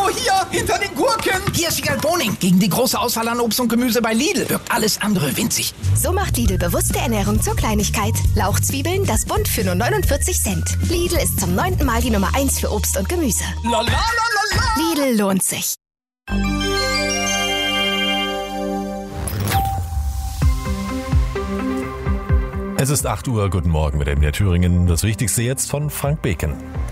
Oh, hier, hinter den Gurken. Hier ist Egal Boning. Gegen die große Auswahl an Obst und Gemüse bei Lidl wirkt alles andere winzig. So macht Lidl bewusste Ernährung zur Kleinigkeit. Lauchzwiebeln, das Bund für nur 49 Cent. Lidl ist zum 9. Mal die Nummer 1 für Obst und Gemüse. La, la, la, la, la. Lidl lohnt sich. Es ist 8 Uhr, guten Morgen mit MDR Thüringen. Das Wichtigste jetzt von Frank Beken.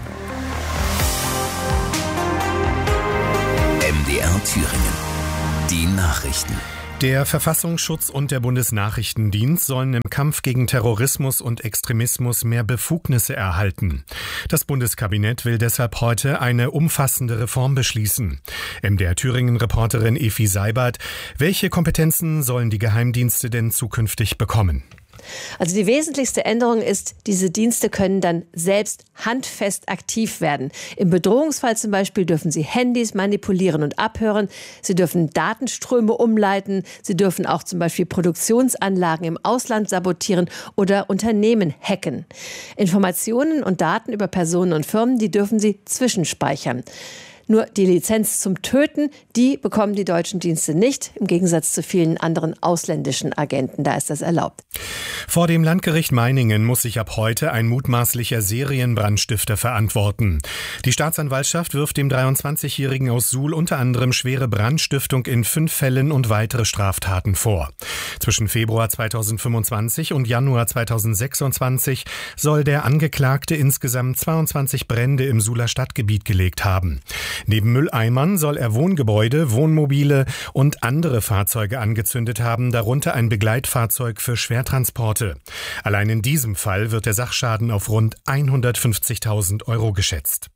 MDR Thüringen. Die Nachrichten. Der Verfassungsschutz und der Bundesnachrichtendienst sollen im Kampf gegen Terrorismus und Extremismus mehr Befugnisse erhalten. Das Bundeskabinett will deshalb heute eine umfassende Reform beschließen. MDR Thüringen-Reporterin Efi Seibert: Welche Kompetenzen sollen die Geheimdienste denn zukünftig bekommen? Also die wesentlichste Änderung ist, diese Dienste können dann selbst handfest aktiv werden. Im Bedrohungsfall zum Beispiel dürfen sie Handys manipulieren und abhören. Sie dürfen Datenströme umleiten. Sie dürfen auch zum Beispiel Produktionsanlagen im Ausland sabotieren oder Unternehmen hacken. Informationen und Daten über Personen und Firmen, die dürfen sie zwischenspeichern. Nur die Lizenz zum Töten, die bekommen die deutschen Dienste nicht, im Gegensatz zu vielen anderen ausländischen Agenten. Da ist das erlaubt. Vor dem Landgericht Meiningen muss sich ab heute ein mutmaßlicher Serienbrandstifter verantworten. Die Staatsanwaltschaft wirft dem 23-Jährigen aus Suhl unter anderem schwere Brandstiftung in 5 Fällen und weitere Straftaten vor. Zwischen Februar 2025 und Januar 2026 soll der Angeklagte insgesamt 22 Brände im Suhler Stadtgebiet gelegt haben. Neben Mülleimern soll er Wohngebäude, Wohnmobile und andere Fahrzeuge angezündet haben, darunter ein Begleitfahrzeug für Schwertransporte. Allein in diesem Fall wird der Sachschaden auf rund 150.000 € geschätzt.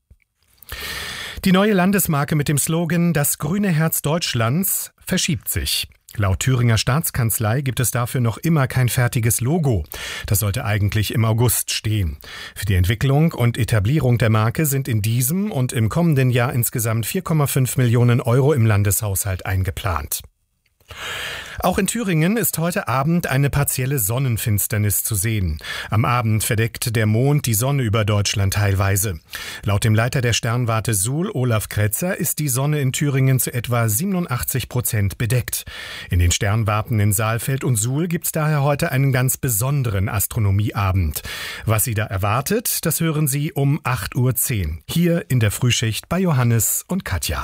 Die neue Landesmarke mit dem Slogan „Das grüne Herz Deutschlands" verschiebt sich. Laut Thüringer Staatskanzlei gibt es dafür noch immer kein fertiges Logo. Das sollte eigentlich im August stehen. Für die Entwicklung und Etablierung der Marke sind in diesem und im kommenden Jahr insgesamt 4,5 Millionen € im Landeshaushalt eingeplant. Auch in Thüringen ist heute Abend eine partielle Sonnenfinsternis zu sehen. Am Abend verdeckt der Mond die Sonne über Deutschland teilweise. Laut dem Leiter der Sternwarte Suhl, Olaf Kretzer, ist die Sonne in Thüringen zu etwa 87% bedeckt. In den Sternwarten in Saalfeld und Suhl gibt es daher heute einen ganz besonderen Astronomieabend. Was Sie da erwartet, das hören Sie um 8.10 Uhr. Hier in der Frühschicht bei Johannes und Katja.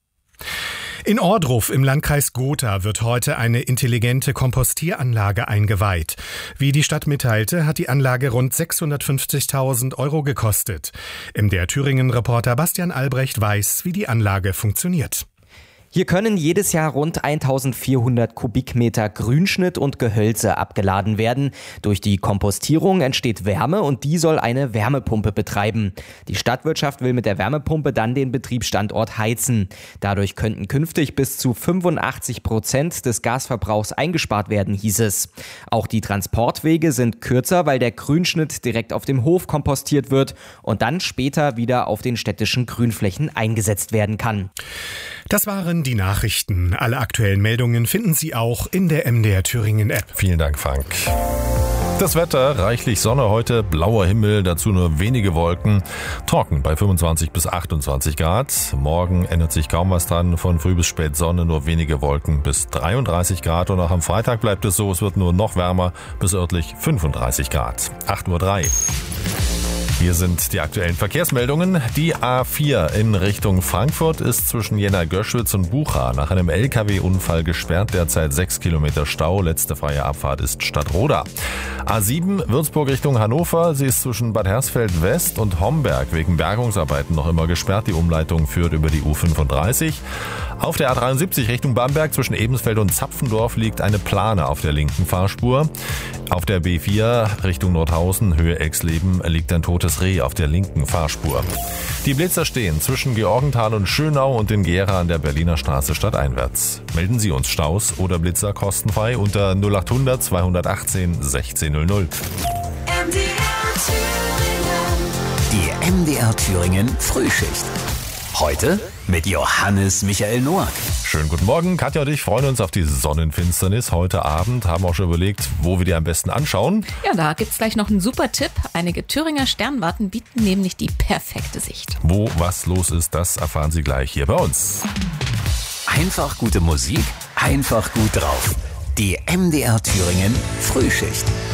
In Ohrdruf im Landkreis Gotha wird heute eine intelligente Kompostieranlage eingeweiht. Wie die Stadt mitteilte, hat die Anlage rund 650.000 € gekostet. MDR Thüringen-Reporter Bastian Albrecht weiß, wie die Anlage funktioniert. Hier können jedes Jahr rund 1400 Kubikmeter Grünschnitt und Gehölze abgeladen werden. Durch die Kompostierung entsteht Wärme und die soll eine Wärmepumpe betreiben. Die Stadtwirtschaft will mit der Wärmepumpe dann den Betriebsstandort heizen. Dadurch könnten künftig bis zu 85% des Gasverbrauchs eingespart werden, hieß es. Auch die Transportwege sind kürzer, weil der Grünschnitt direkt auf dem Hof kompostiert wird und dann später wieder auf den städtischen Grünflächen eingesetzt werden kann. Das waren die Nachrichten. Alle aktuellen Meldungen finden Sie auch in der MDR Thüringen App. Vielen Dank, Frank. Das Wetter, reichlich Sonne heute, blauer Himmel, dazu nur wenige Wolken, trocken bei 25 bis 28 Grad. Morgen ändert sich kaum was dran, von früh bis spät Sonne, nur wenige Wolken bis 33 Grad. Und auch am Freitag bleibt es so, es wird nur noch wärmer, bis örtlich 35 Grad. 8.03 Uhr. Hier sind die aktuellen Verkehrsmeldungen. Die A4 in Richtung Frankfurt ist zwischen Jena-Göschwitz und Bucha nach einem LKW-Unfall gesperrt. Derzeit 6 Kilometer Stau. Letzte freie Abfahrt ist Stadtroda. A7 Würzburg Richtung Hannover. Sie ist zwischen Bad Hersfeld West und Homberg wegen Bergungsarbeiten noch immer gesperrt. Die Umleitung führt über die U35. Auf der A73 Richtung Bamberg zwischen Ebensfeld und Zapfendorf liegt eine Plane auf der linken Fahrspur. Auf der B4 Richtung Nordhausen, Höhe Exleben, liegt ein totes Reh auf der linken Fahrspur. Die Blitzer stehen zwischen Georgenthal und Schönau und in Gera an der Berliner Straße stadteinwärts. Melden Sie uns Staus oder Blitzer kostenfrei unter 0800 218 1600. Die MDR Thüringen Frühschicht. Heute mit Johannes Michael Noack. Schönen guten Morgen. Katja und ich freuen uns auf die Sonnenfinsternis heute Abend. Haben auch schon überlegt, wo wir die am besten anschauen. Ja, da gibt's gleich noch einen super Tipp. Einige Thüringer Sternwarten bieten nämlich die perfekte Sicht. Wo was los ist, das erfahren Sie gleich hier bei uns. Einfach gute Musik, einfach gut drauf. Die MDR Thüringen Frühschicht.